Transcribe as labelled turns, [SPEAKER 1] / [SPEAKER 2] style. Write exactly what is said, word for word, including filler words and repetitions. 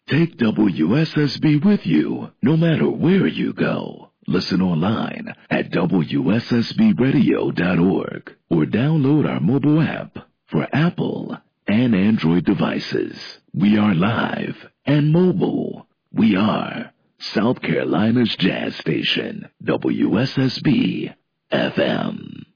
[SPEAKER 1] Take W S S B with you no matter where you go. Listen online at W S S B radio dot org or download our mobile app for Apple and Android devices. We are live and mobile. We are South Carolina's jazz station, W S S B F M.